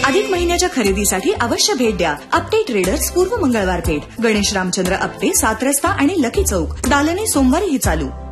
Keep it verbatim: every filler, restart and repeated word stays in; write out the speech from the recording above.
अधिक महिन्याच्या खरेदीसाठी अवश्य भेट द्या. आपटे ट्रेडर्स पूर्व मंगळवार पेठ, गणेश रामचंद्र आपटे, सात रस्ता आणि लकी चौक. दालने सोमवारीही चालू.